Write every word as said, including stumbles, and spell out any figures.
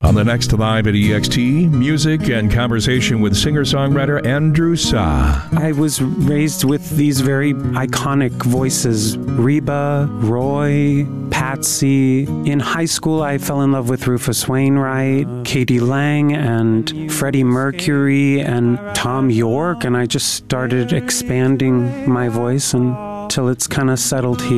On the next Live at E X T, music and conversation with singer-songwriter Andrew Sa. I was raised with these very iconic voices, Reba, Roy, Patsy. In high school, I fell in love with Rufus Wainwright, Katie Lang, and Freddie Mercury, and Tom York, and I just started expanding my voice until it's kind of settled here.